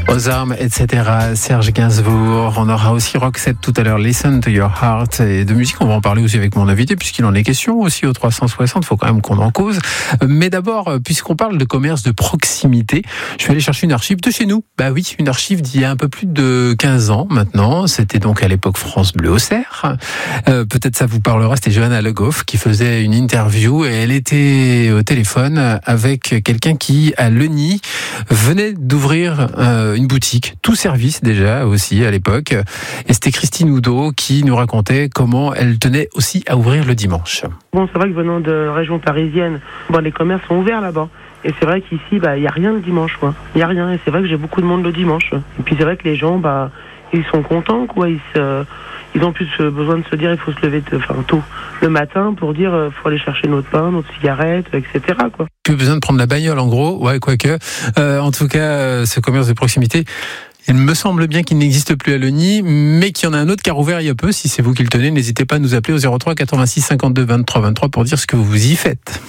Aux armes, etc. Serge Gainsbourg. On aura aussi Roxette tout à l'heure. Listen to your heart. Et de musique, on va en parler aussi avec mon invité, puisqu'il en est question aussi au 360. Il faut quand même qu'on en cause. Mais d'abord, puisqu'on parle de commerce de proximité, je vais aller chercher une archive de chez nous. Bah oui, une archive d'il y a un peu plus de 15 ans maintenant. C'était donc à l'époque France Bleu Auxerre. Peut-être ça vous parlera. C'était Johanna Le Goff qui faisait une interview et elle était au téléphone avec quelqu'un qui, à Leny, venait d'ouvrir une boutique, tout service déjà aussi à l'époque. Et c'était Christine Oudot qui nous racontait comment elle tenait aussi à ouvrir le dimanche. Bon, c'est vrai que venant de région parisienne, les commerces sont ouverts là-bas. Et c'est vrai qu'ici, il n'y a rien le dimanche, quoi. Il n'y a rien. Et c'est vrai que j'ai beaucoup de monde le dimanche. Et puis c'est vrai que les gens, ils sont contents, quoi. Ils ont plus besoin de se dire, il faut se lever tôt le matin pour dire, faut aller chercher notre pain, notre cigarette, etc., quoi. Plus besoin de prendre la bagnole, en gros. Ouais, quoique. En tout cas, ce commerce de proximité, il me semble bien qu'il n'existe plus à Leny, mais qu'il y en a un autre qui a rouvert il y a peu. Si c'est vous qui le tenez, n'hésitez pas à nous appeler au 03 86 52 23 23 pour dire ce que vous y faites.